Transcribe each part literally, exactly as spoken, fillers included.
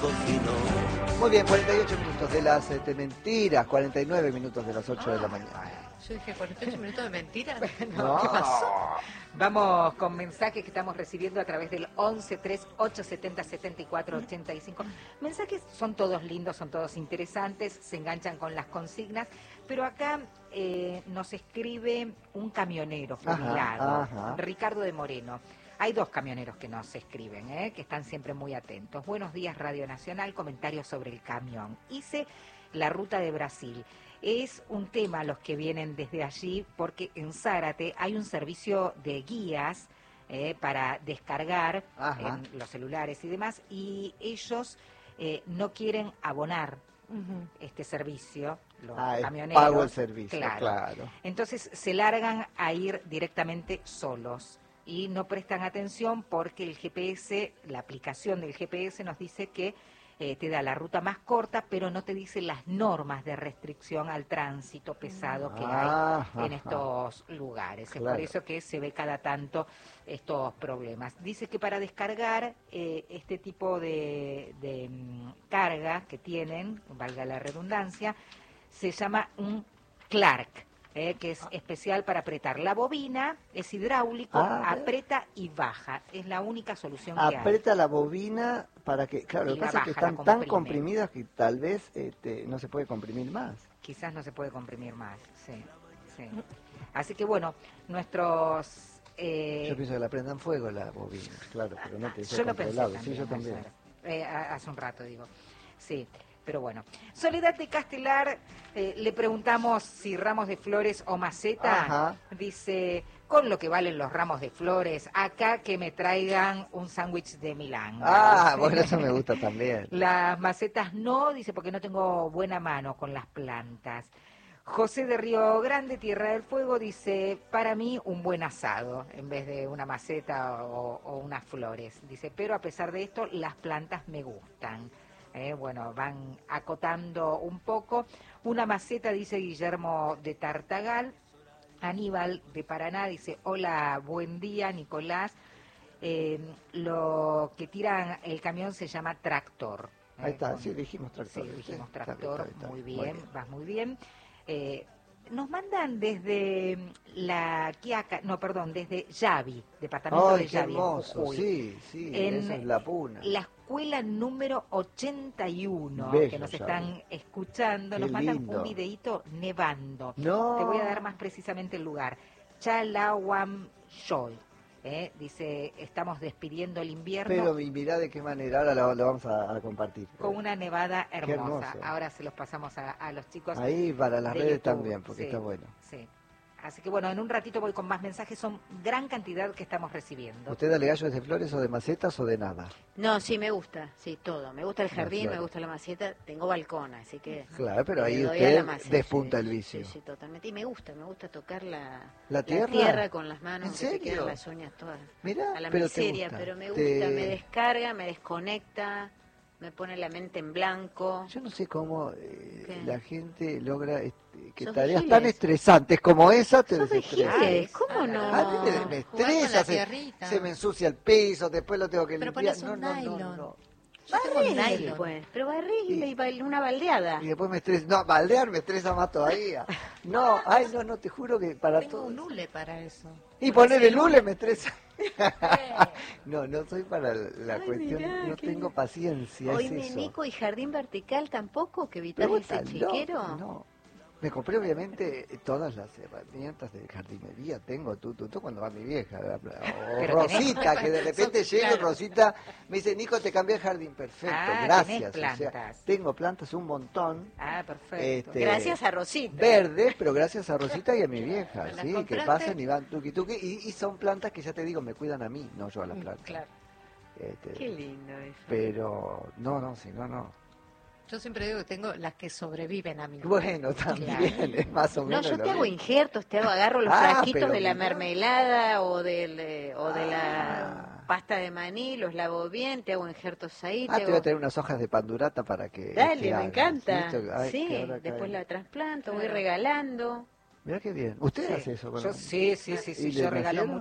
cocinó. Muy bien, cuarenta y ocho minutos de las este, mentiras, cuarenta y nueve minutos de las ocho de la mañana. Yo dije, ¿cuarenta y ocho minutos de mentiras? No. ¿Qué pasó? Vamos con mensajes que estamos recibiendo a través del once tres ocho setenta setenta y cuatro ochenta y cinco. Mensajes son todos lindos, son todos interesantes, se enganchan con las consignas, pero acá eh, nos escribe un camionero jubilado, Ajá, ajá. Ricardo de Moreno. Hay dos camioneros que nos escriben, ¿eh? que están siempre muy atentos. Buenos días, Radio Nacional, comentarios sobre el camión. Hice la ruta de Brasil. Es un tema los que vienen desde allí, porque en Zárate hay un servicio de guías eh, para descargar Ajá. en los celulares y demás, y ellos eh, no quieren abonar Uh-huh. este servicio, los Ah, es camioneros. pago el servicio, claro. claro. Entonces se largan a ir directamente solos y no prestan atención porque el G P S, la aplicación del G P S nos dice que eh, te da la ruta más corta, pero no te dice las normas de restricción al tránsito pesado que Ah, hay en ajá. estos lugares. Es Claro. por eso que se ve cada tanto estos problemas. Dice que para descargar eh, este tipo de, de mm, carga que tienen, valga la redundancia, se llama un Clark. Eh, que es especial para apretar. La bobina es hidráulico, Ah, aprieta y baja. Es la única solución que hay. Aprieta la bobina para que, claro, lo Y que la pasa es que baja, la están tan comprime. comprimidas que tal vez este, no se puede comprimir más. Quizás no se puede comprimir más, sí, sí. Así que bueno, nuestros... eh, Yo pienso que la prendan fuego la bobina, claro, pero no te yo lo pensé controlado. también, Sí, yo también. ayer. Eh, a- hace un rato, digo. Sí, pero bueno. Soledad de Castelar, eh, le preguntamos si ramos de flores o maceta. Ajá. Dice, con lo que valen los ramos de flores, acá que me traigan un sándwich de Milán. Ah, Dice. bueno, eso me gusta también. Las macetas no, dice, porque no tengo buena mano con las plantas. José de Río Grande, Tierra del Fuego, dice, para mí un buen asado, en vez de una maceta o, o unas flores. Dice, pero a pesar de esto, las plantas me gustan. Eh, bueno, van acotando un poco. Una maceta, dice Guillermo de Tartagal. Aníbal de Paraná dice, hola, buen día, Nicolás. Eh, lo que tiran el camión se llama tractor. Ahí está, con- sí, dijimos tractor. Sí, dijimos Está bien, tractor, está bien, está muy bien, bien, muy bien. vas muy bien. Eh, nos mandan desde la Quiaca, no, perdón, desde Yavi, departamento Ay, de qué Yavi, en hermoso, Jujuy. sí, sí, En eso es la puna. La escuela número ochenta y uno, Bello, que nos Yavi. están escuchando, Qué nos mandan lindo. un videíto nevando. No. Te voy a dar más precisamente el lugar. Chalahuamchoy. ¿eh? Dice, estamos despidiendo el invierno Pero y mirá de qué manera, ahora lo, lo vamos a, a compartir. con una nevada hermosa. hermoso. Ahora se los pasamos a, a los chicos. Ahí para las de redes YouTube. también, porque Sí, está bueno. Sí. Así que bueno, en un ratito voy con más mensajes, son gran cantidad que estamos recibiendo. ¿Usted dale gallos de flores o de macetas o de nada? No, sí, me gusta, sí, todo. Me gusta el Las jardín, flores. me gusta la maceta, tengo balcón, así que... Claro, pero le ahí doy a usted la maceta, despunta sí, el vicio. Sí, sí, totalmente. Y me gusta, me gusta tocar la, ¿La tierra? tierra con las manos, ¿En que se serio? quedan las uñas todas. Mirá, A la pero te miseria, gusta. pero me Te- gusta, me descarga, me desconecta, me pone la mente en blanco. Yo no sé cómo eh, ¿Qué? la gente logra este, que ¿Sos tareas de tan Giles? estresantes como esa te Sos de desestresan. Giles, ¿cómo Ah, no? A mí me, me Jugar con la estresa, se, tierrita. se me ensucia el piso, después lo tengo que Pero limpiar. pones No, un no, no, nylon. no. Yo tengo un Barrele, nylon. pues, pero barrele Y- y baile una baldeada. Y después me estresa. No, baldear me estresa más todavía. No, ay, no, no, te juro que para Tengo todo. un hule para eso. Y Porque poner si el hule me estresa. Eh. No, no soy para la Ay, cuestión, mirá, no qué tengo lindo. paciencia, Hoy es eso. Nico y jardín vertical tampoco, que evitas Pero ese está chiquero. loco, no. Me compré obviamente todas las herramientas de jardinería, tengo tú, tú, tú cuando va mi vieja, o Pero Rosita, tenés- que de repente Son- llega y claro. Rosita me dice, Nico, te cambié el jardín, perfecto, Ah, gracias. tenés O sea, plantas. tengo plantas un montón, Ah, perfecto. Este, Gracias a Rosita. verdes, pero gracias a Rosita y a mi vieja, ¿Me las sí, que compraste? pasan y van tuki tuki, y, y son plantas que ya te digo, me cuidan a mí, no yo a las Mm, plantas. Claro. Este, Qué lindo eso. pero, no, no, si no, no. Yo siempre digo que tengo las que sobreviven a mí. Bueno, también, es más o No, menos yo lo te hago mismo. injertos, te hago, agarro los Ah, frasquitos pero de la mirá. mermelada o, del, eh, o de Ah. la pasta de maní, los lavo bien, te hago injertos ahí. Ah, te te voy a hago... traer unas hojas de pandurata para que... Dale, que me hagas, encanta. ¿sí? Ay, Sí, que ahora después cae. la trasplanto, voy Claro. regalando. Mirá qué bien. ¿Usted Sí, hace eso? con yo, los- sí, sí, sí, sí, ¿Y yo le regalo nacieron? mucho.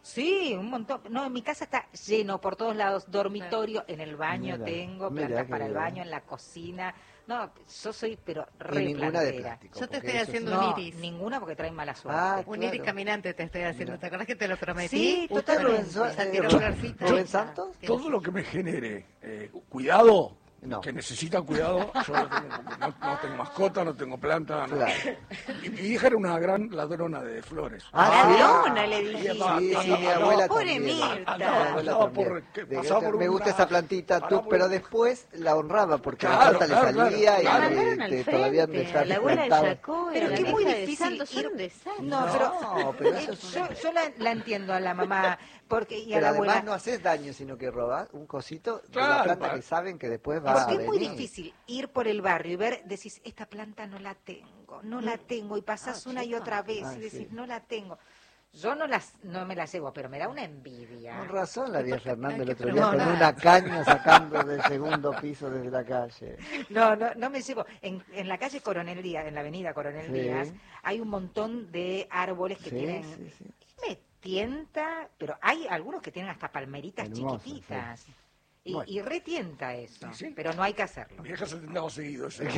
Sí, un montón. No, en mi casa está lleno por todos lados. Dormitorio, en el baño Mira, tengo, mira plantas qué para el bien. baño, en la cocina. No, yo soy, pero Y re ninguna de plantera. plástico. Yo te porque estoy eso haciendo sí. un No, iris. ninguna porque trae mala suerte. Ah, Un claro. iris caminante te estoy haciendo. Mira. ¿Te acordás que te lo prometí? Sí, ¿Usted, totalmente. Rubén, Su- Ya eh, tiró Rubén- florcita. Rubén Santos? Todo lo que me genere eh, cuidado, No. que necesita cuidado, yo no tengo, no, no tengo mascota, no tengo planta. No. Claro. Mi, mi hija era una gran ladrona de flores. Ah, ¿sí? Ladrona, le Sí, dijiste. Sí, sí, mi Ah, abuela pobre también. Mirta. Mi Andaba- abuela andaba también. por- que De- pasaba por me gusta una- esa plantita, paraba tú, por pero un- después la honraba porque la Claro, planta claro, le salía claro. La y Claro. mandaron al este, todavía me frente, a la abuela de plantaba. Jacó, Pero a la que es muy vieja de difícil Santos, ir- son un desastre. No, No, pero eso eh, es yo, una- yo la, la entiendo a la mamá, porque y a Pero la además abuela. no haces daño, sino que robas un cosito de Claro, la planta pa- que saben que después va Porque a es muy venir. difícil ir por el barrio y ver, decís, esta planta no la tengo, no la tengo, y pasás Ah, una y chica. otra vez Ah, y decís, sí. no la tengo. Yo no las no me la llevo, pero me da una envidia. Con razón la vi a Fernando el Hay que otro día con preguntar. una caña sacando del segundo piso desde la calle. No, no, no me llevo. En, en la calle Coronel Díaz, en la avenida Coronel Sí. Díaz, hay un montón de árboles que Sí, tienen... sí, sí. Me tienta, pero hay algunos que tienen hasta palmeritas Hermoso, chiquititas. Y, Bueno. y retienta eso, Sí, sí. pero no hay que hacerlo. Mi hija se tentaba seguido. Eso.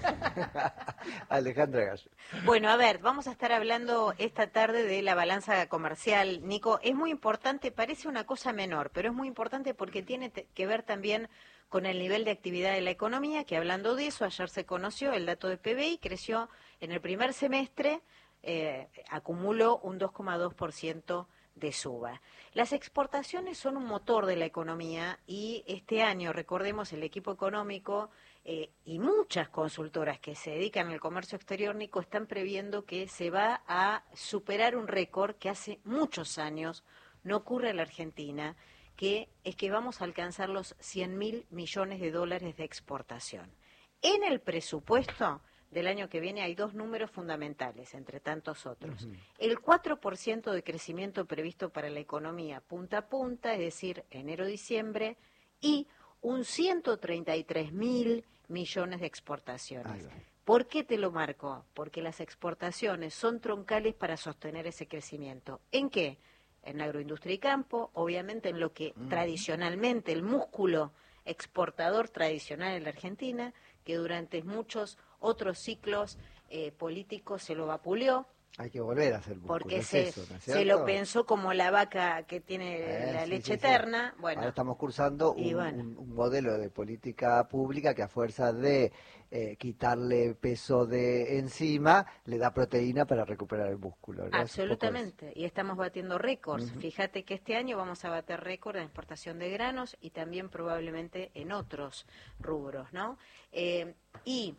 Alejandra Gallo. Bueno, a ver, vamos a estar hablando esta tarde de la balanza comercial. Nico, es muy importante, parece una cosa menor, pero es muy importante porque tiene te- que ver también con el nivel de actividad de la economía, que hablando de eso, ayer se conoció el dato de P B I, creció en el primer semestre, eh, acumuló un dos coma dos por ciento de suba. Las exportaciones son un motor de la economía y este año, recordemos, el equipo económico eh, y muchas consultoras que se dedican al comercio exterior, Nico, están previendo que se va a superar un récord que hace muchos años no ocurre en la Argentina, que es que vamos a alcanzar los cien mil millones de dólares de exportación. En el presupuesto del año que viene hay dos números fundamentales, entre tantos otros. El cuatro por ciento de crecimiento previsto para la economía punta a punta, es decir, enero-diciembre, y un ciento treinta y tres mil millones de exportaciones. Ahí va. ¿Por qué te lo marco? Porque las exportaciones son troncales para sostener ese crecimiento. ¿En qué? En agroindustria y campo, obviamente en lo que tradicionalmente el músculo exportador tradicional en la Argentina, que durante muchos otros ciclos eh, políticos se lo vapuleó, Hay que volver a hacer músculo, porque es se, eso, ¿no es se cierto? lo pensó como la vaca que tiene Eh, la sí, leche sí, sí. eterna. Bueno, Ahora estamos cursando y un, bueno. un- un modelo de política pública que a fuerza de eh, quitarle peso de encima le da proteína para recuperar el músculo. ¿no? Es un poco absolutamente, y estamos batiendo récords. Fíjate que este año vamos a bater récord en exportación de granos y también probablemente en otros rubros, ¿no? Eh, y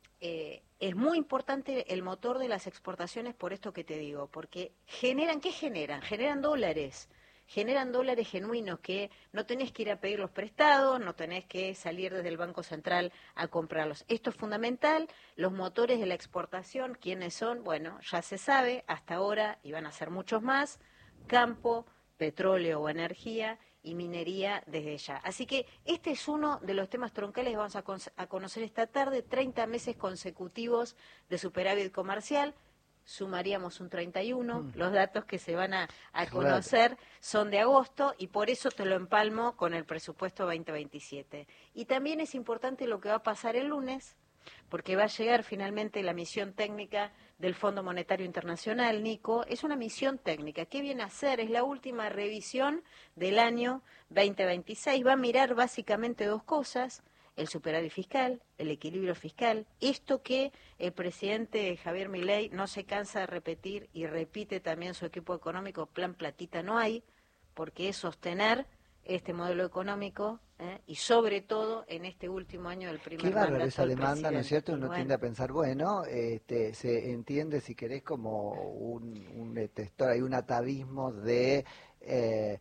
eh, es muy importante el motor de las exportaciones por esto que te digo, porque generan, ¿qué generan? Generan dólares. Generan dólares genuinos que no tenés que ir a pedirlos prestados, no tenés que salir desde el Banco Central a comprarlos. Esto es fundamental. Los motores de la exportación, ¿quiénes son? Bueno, ya se sabe, hasta ahora, y van a ser muchos más, campo, petróleo o energía y minería desde ya. Así que este es uno de los temas troncales que vamos a, con- a conocer esta tarde, treinta meses consecutivos de superávit comercial. Sumaríamos un treinta y uno, los datos que se van a, a Claro. conocer son de agosto y por eso te lo empalmo con el presupuesto veinte veintisiete. Y también es importante lo que va a pasar el lunes, porque va a llegar finalmente la misión técnica del Fondo Monetario Internacional, Nico. Es una misión técnica. ¿Qué viene a hacer? Es la última revisión del año veinte veintiséis. Va a mirar básicamente dos cosas: el superávit fiscal, el equilibrio fiscal, esto que el presidente Javier Milei no se cansa de repetir y repite también su equipo económico, plan platita no hay, porque es sostener este modelo económico ¿eh? y sobre todo en este último año del primer Qué bárbaro mandato esa del demanda, ¿no es presidente. cierto? Y Uno bueno, tiende a pensar, bueno, este, se entiende, si querés, como un, un este, hay un atavismo de eh,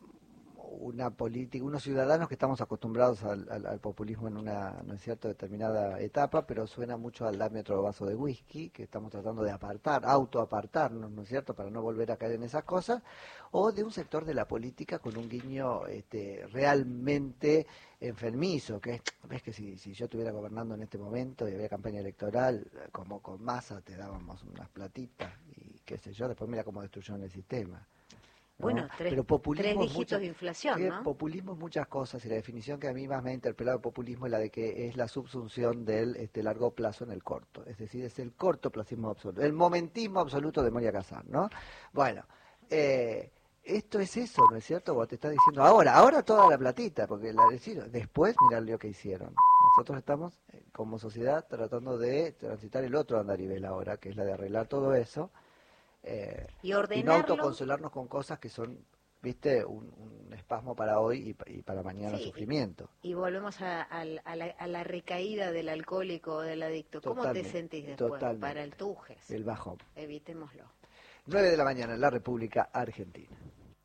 una política, unos ciudadanos que estamos acostumbrados al, al- al populismo en una, ¿no es cierto?, determinada etapa, pero suena mucho al dame otro vaso de whisky, que estamos tratando de apartar, autoapartarnos, ¿no es cierto?, para no volver a caer en esas cosas, o de un sector de la política con un guiño este, realmente enfermizo, que es, ves que si, si yo estuviera gobernando en este momento y había campaña electoral, como con Massa te dábamos unas platitas y qué sé yo, después mira cómo destruyeron el sistema. Bueno, tres, pero populismo tres es dígitos muchas- de inflación, que ¿no? Populismo es muchas cosas, y la definición que a mí más me ha interpelado de populismo es la de que es la subsunción del este, largo plazo en el corto. Es decir, es el cortoplacismo absoluto, el momentismo absoluto de Moria Kazan, ¿no? Bueno, eh, esto es eso, ¿no es cierto? Vos te estás diciendo ahora, ahora toda la platita, porque la decir, después mirá lo que hicieron. Nosotros estamos, eh, como sociedad, tratando de transitar el otro andarivel ahora, que es la de arreglar todo eso, eh, Y y no ordenarlo. autoconsolarnos con cosas que son, viste, un, un espasmo para hoy y, pa- y para mañana Sí, sufrimiento. Y volvemos a, a la, a la- a la recaída del alcohólico o del adicto. ¿Cómo Totalmente, te sentís después? totalmente. Para el tujes. El bajón. Evitémoslo. nueve de la mañana en la República Argentina.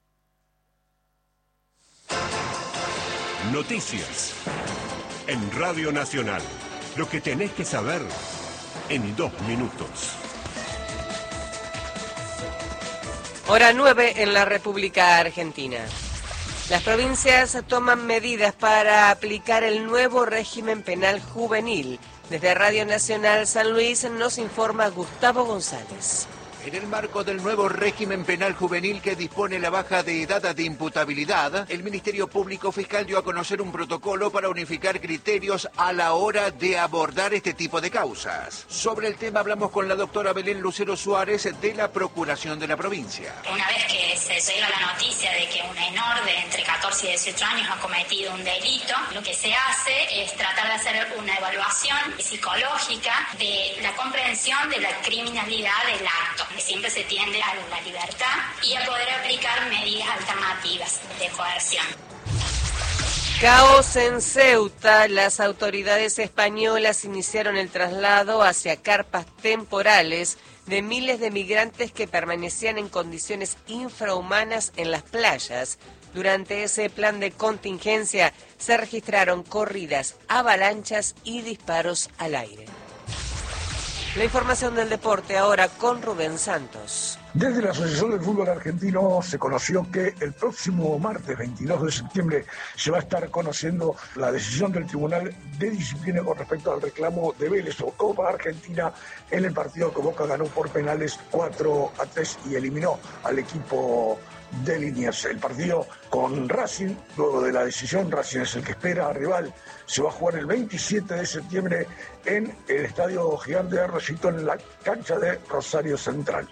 Noticias. En Radio Nacional. Lo que tenés que saber en dos minutos. Hora nueve en la República Argentina. Las provincias toman medidas para aplicar el nuevo régimen penal juvenil. Desde Radio Nacional San Luis nos informa Gustavo González. En el marco del nuevo régimen penal juvenil que dispone la baja de edad de imputabilidad, el Ministerio Público Fiscal dio a conocer un protocolo para unificar criterios a la hora de abordar este tipo de causas. Sobre el tema hablamos con la doctora Belén Lucero Suárez de la Procuración de la provincia. Una vez que se llega la noticia de que un menor de entre catorce y dieciocho años ha cometido un delito, lo que se hace es tratar de hacer una evaluación psicológica de la comprensión de la criminalidad del acto. Siempre se tiende a la libertad y a poder aplicar medidas alternativas de coerción. Caos en Ceuta. Las autoridades españolas iniciaron el traslado hacia carpas temporales de miles de migrantes que permanecían en condiciones infrahumanas en las playas. Durante ese plan de contingencia se registraron corridas, avalanchas y disparos al aire. La información del deporte ahora con Rubén Santos. Desde la Asociación del Fútbol Argentino se conoció que el próximo martes veintidós de septiembre se va a estar conociendo la decisión del Tribunal de Disciplina con respecto al reclamo de Vélez por Copa Argentina en el partido que Boca ganó por penales cuatro a tres y eliminó al equipo de Liniers. El partido con Racing, luego de la decisión, Racing es el que espera al rival, se va a jugar el veintisiete de septiembre en el Estadio Gigante de Arroyito, en la cancha de Rosario Central.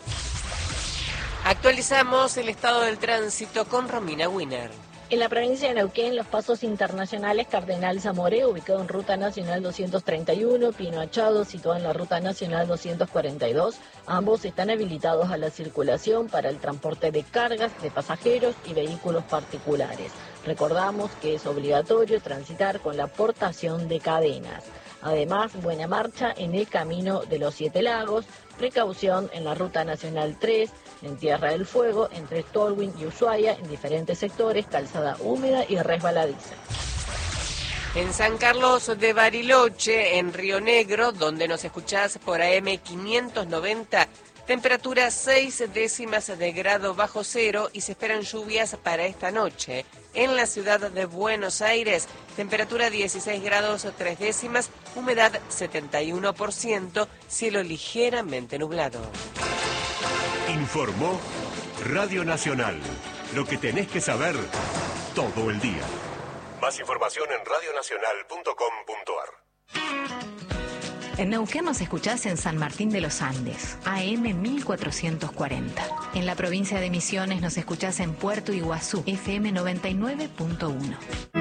Actualizamos el estado del tránsito con Romina Wiener. En la provincia de Neuquén, los pasos internacionales Cardenal Zamoré, ubicado en Ruta Nacional doscientos treinta y uno, Pino Achado, situado en la Ruta Nacional doscientos cuarenta y dos, ambos están habilitados a la circulación para el transporte de cargas, de pasajeros y vehículos particulares. Recordamos que es obligatorio transitar con la portación de cadenas. Además, buena marcha en el Camino de los Siete Lagos, precaución en la Ruta Nacional tres, en Tierra del Fuego, entre Tolwyn y Ushuaia, en diferentes sectores, calzada húmeda y resbaladiza. En San Carlos de Bariloche, en Río Negro, donde nos escuchás por A M quinientos noventa, temperatura seis décimas de grado bajo cero y se esperan lluvias para esta noche. En la ciudad de Buenos Aires, temperatura dieciséis grados tres décimas, humedad setenta y uno por ciento, cielo ligeramente nublado. Informó Radio Nacional. Lo que tenés que saber todo el día. Más información en radio nacional punto com punto ar. En Neuquén nos escuchás en San Martín de los Andes, A M mil cuatrocientos cuarenta. En la provincia de Misiones nos escuchás en Puerto Iguazú, F M noventa y nueve punto uno.